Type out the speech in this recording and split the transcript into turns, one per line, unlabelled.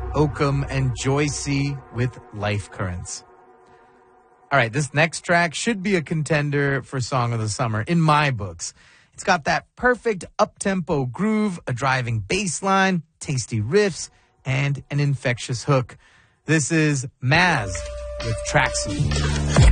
Oakham and Joycey with Life Currents. All right, this next track should be a contender for Song of the Summer in my books. It's got that perfect up-tempo groove, a driving bass line, tasty riffs, and an infectious hook. This is Maz with Tracksuit.